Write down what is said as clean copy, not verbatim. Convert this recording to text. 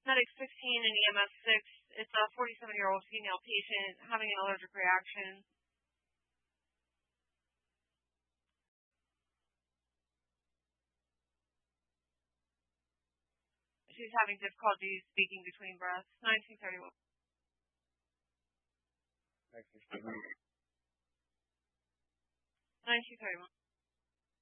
Medic 15 and EMS 6. It's a 47-year-old female patient having an allergic reaction. She's having difficulty speaking between breaths. 1931. 1931.